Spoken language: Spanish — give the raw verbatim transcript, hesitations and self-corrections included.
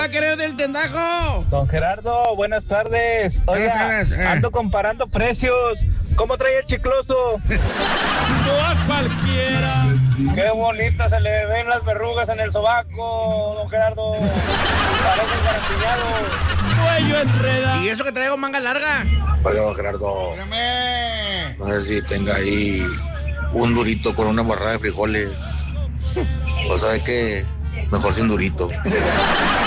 va a querer del tendajo? Don Gerardo, buenas tardes. Oiga, Buenas tardes, eh. ando comparando precios. ¿Cómo trae el chicloso? No a cualquiera. Qué bonita se le ven las verrugas en el sobaco, don Gerardo. Parece garantillado. Cuello enreda. ¿Y eso que traigo manga larga? Oiga, don Gerardo, Dígame. no sé si tenga ahí un durito con una barra de frijoles. O sabe que mejor sin durito.